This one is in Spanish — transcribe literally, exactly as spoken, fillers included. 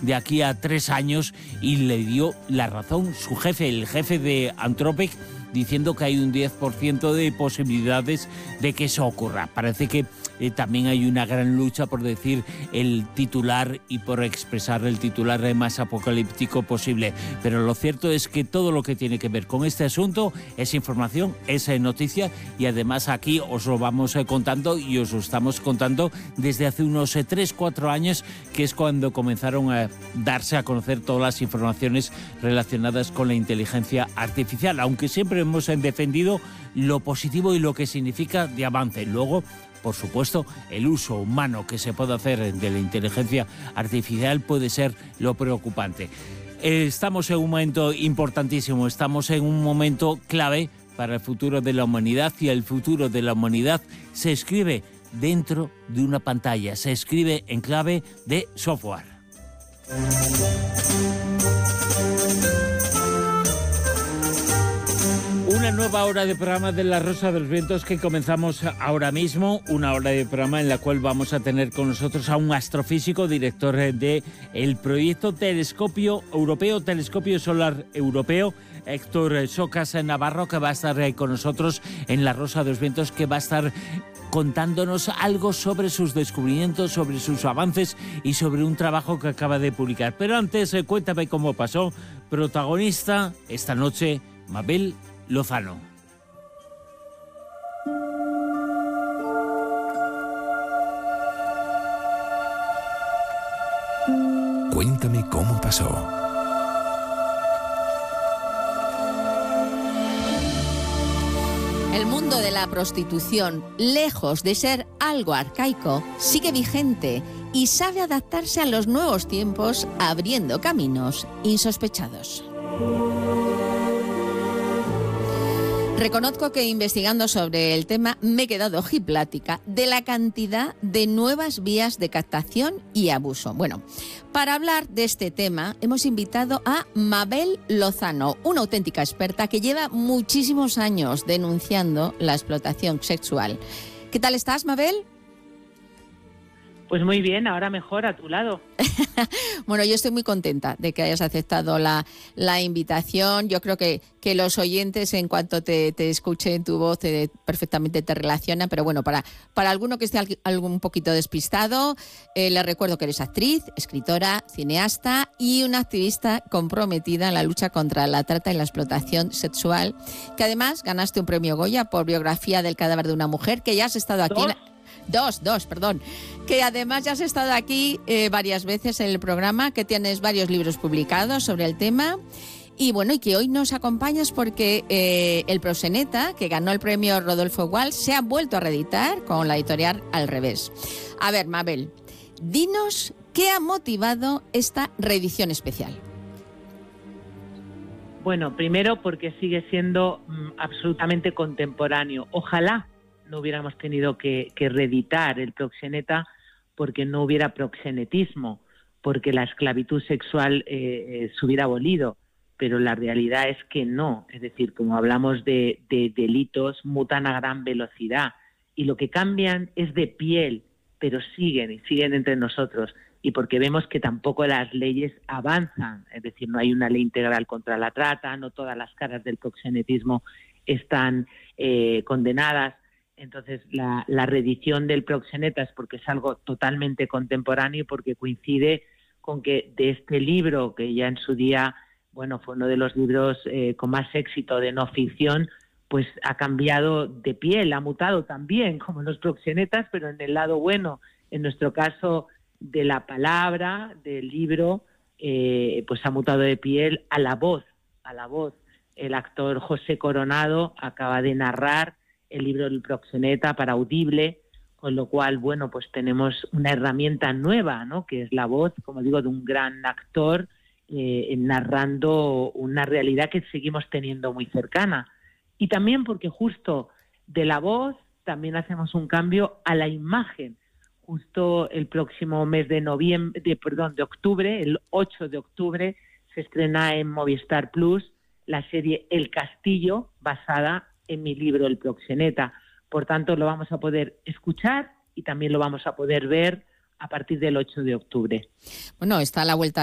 de aquí a tres años y le dio la razón su jefe, el jefe de Anthropic, diciendo que hay un diez por ciento de posibilidades de que eso ocurra. Parece que eh, también hay una gran lucha por decir el titular y por expresar el titular más apocalíptico posible. Pero lo cierto es que todo lo que tiene que ver con este asunto es información, es noticia, y además aquí os lo vamos eh, contando y os lo estamos contando desde hace unos eh, tres cuatro años, que es cuando comenzaron a darse a conocer todas las informaciones relacionadas con la inteligencia artificial, aunque siempre hemos defendido lo positivo y lo que significa de avance. Luego, por supuesto, el uso humano que se puede hacer de la inteligencia artificial puede ser lo preocupante. Estamos en un momento importantísimo, estamos en un momento clave para el futuro de la humanidad, y el futuro de la humanidad se escribe dentro de una pantalla, se escribe en clave de software. Una nueva hora de programa de La Rosa de los Vientos que comenzamos ahora mismo, una hora de programa en la cual vamos a tener con nosotros a un astrofísico, director del proyecto Telescopio Europeo, Telescopio Solar Europeo, Héctor Socas Navarro, que va a estar con nosotros en La Rosa de los Vientos, que va a estar contándonos algo sobre sus descubrimientos, sobre sus avances y sobre un trabajo que acaba de publicar. Pero antes, cuéntame cómo pasó. Protagonista esta noche, Mabel Lozano. Cuéntame cómo pasó. El mundo de la prostitución, lejos de ser algo arcaico, sigue vigente y sabe adaptarse a los nuevos tiempos, abriendo caminos insospechados. Reconozco que investigando sobre el tema me he quedado ojiplática de la cantidad de nuevas vías de captación y abuso. Bueno, para hablar de este tema hemos invitado a Mabel Lozano, una auténtica experta que lleva muchísimos años denunciando la explotación sexual. ¿Qué tal estás, Mabel? Pues muy bien, ahora mejor a tu lado. Bueno, yo estoy muy contenta de que hayas aceptado la, la invitación. Yo creo que, que los oyentes, en cuanto te, te escuchen tu voz, te, perfectamente te relacionan. Pero bueno, para, para alguno que esté algo un poquito despistado, eh, les recuerdo que eres actriz, escritora, cineasta y una activista comprometida en la lucha contra la trata y la explotación sexual, que además ganaste un premio Goya por Biografía del cadáver de una mujer, que ya has estado aquí... ¿Dos? En, Dos, dos, perdón. Que además ya has estado aquí eh, varias veces en el programa, que tienes varios libros publicados sobre el tema. Y bueno, y que hoy nos acompañas porque eh, el Proxeneta, que ganó el premio Rodolfo Walsh, se ha vuelto a reeditar con la editorial Al Revés. A ver, Mabel, dinos qué ha motivado esta reedición especial. Bueno, primero porque sigue siendo mm, absolutamente contemporáneo. Ojalá no hubiéramos tenido que, que reeditar el Proxeneta porque no hubiera proxenetismo, porque la esclavitud sexual eh, eh, se hubiera abolido, pero la realidad es que no. Es decir, como hablamos de, de delitos, mutan a gran velocidad y lo que cambian es de piel, pero siguen y siguen entre nosotros, y porque vemos que tampoco las leyes avanzan, es decir, no hay una ley integral contra la trata, no todas las caras del proxenetismo están eh, condenadas. Entonces, la, la reedición del Proxeneta es porque es algo totalmente contemporáneo y porque coincide con que de este libro, que ya en su día, bueno, fue uno de los libros eh, con más éxito de no ficción, pues ha cambiado de piel, ha mutado también, como los proxenetas, pero en el lado bueno. En nuestro caso, de la palabra, del libro, eh, pues ha mutado de piel a la voz, a la voz. El actor José Coronado acaba de narrar el libro del Proxeneta para Audible, con lo cual, bueno, pues tenemos una herramienta nueva, ¿no?, que es la voz, como digo, de un gran actor eh, narrando una realidad que seguimos teniendo muy cercana. Y también porque justo de la voz también hacemos un cambio a la imagen. Justo el próximo mes de noviembre, de, perdón, de octubre, el ocho de octubre, se estrena en Movistar Plus la serie El Castillo, basada en mi libro El Proxeneta. Por tanto, lo vamos a poder escuchar y también lo vamos a poder ver a partir del ocho de octubre. Bueno, está a la vuelta